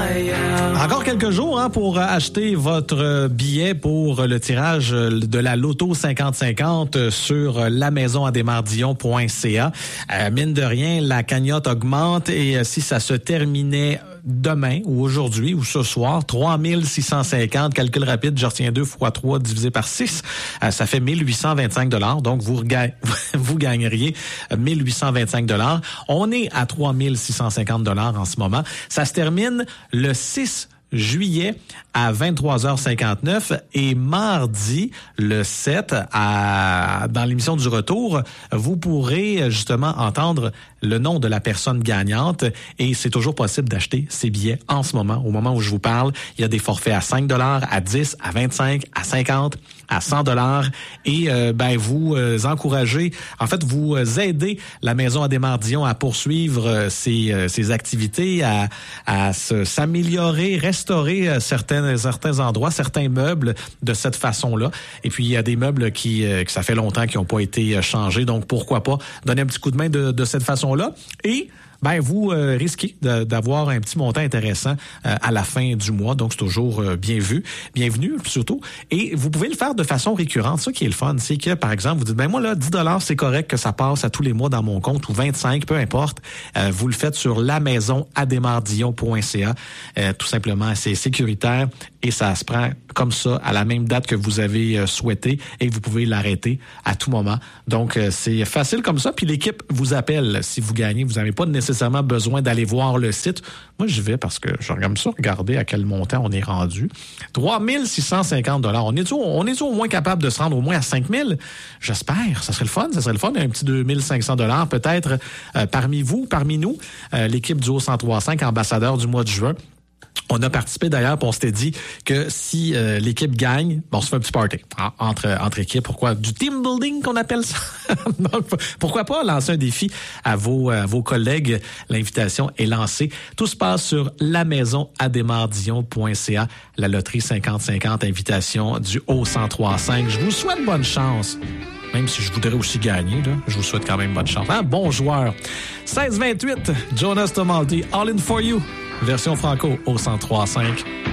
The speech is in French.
Encore quelques jours pour acheter votre billet pour le tirage de la Loto 50-50 sur lamaisonadesmardillons.ca. Mine de rien, la cagnotte augmente et si ça se terminait demain ou aujourd'hui ou ce soir, 3650, calcul rapide, je retiens 2 fois 3 divisé par 6, ça fait 1825 $. Donc, vous gagneriez 1825 $. On est à 3650 $ en ce moment. Ça se termine le 6 juillet à 23h59 et mardi le 7 dans l'émission du retour, vous pourrez justement entendre le nom de la personne gagnante et c'est toujours possible d'acheter ces billets en ce moment. Au moment où je vous parle, il y a des forfaits à 5 $, à 10, à 25, à 50, à 100 $ et vous encouragez, en fait vous aidez la Maison à Desmardillons à poursuivre ses activités, à s'améliorer, restaurer certains endroits, certains meubles de cette façon-là. Et puis il y a des meubles qui ça fait longtemps qui n'ont pas été changés, donc pourquoi pas donner un petit coup de main de cette façon-là. Et vous risquez d'avoir un petit montant intéressant à la fin du mois. Donc, c'est toujours bienvenu surtout. Et vous pouvez le faire de façon récurrente. Ça qui est le fun, c'est que, par exemple, vous dites, moi, là, 10 $, c'est correct que ça passe à tous les mois dans mon compte ou 25, peu importe. Vous le faites sur lamaisonadesmardillons.ca. Tout simplement, c'est sécuritaire et ça se prend comme ça à la même date que vous avez souhaité et vous pouvez l'arrêter à tout moment. Donc, c'est facile comme ça. Puis l'équipe vous appelle si vous gagnez. Vous n'avez pas nécessairement besoin d'aller voir le site. Moi, j'y vais parce que je regarde ça, regarder à quel montant on est rendu. 3650 $. On est au moins capable de se rendre au moins à 5000? J'espère. Ça serait le fun. Un petit 2500 $ peut-être parmi nous, l'équipe du Haut-1035, ambassadeur du mois de juin. On a participé d'ailleurs, puis on s'était dit que si l'équipe gagne, on se fait un petit party entre équipes. Pourquoi? Du team building qu'on appelle ça. Donc, pourquoi pas lancer un défi à vos collègues? L'invitation est lancée. Tout se passe sur lamaisonadesmardillons.ca. La loterie 50-50, invitation du Haut-1035. Je vous souhaite bonne chance. Même si je voudrais aussi gagner, là, je vous souhaite quand même bonne chance. Bon joueur. 16-28, Jonas Tomaldi, All In For You. Version franco au 103.5.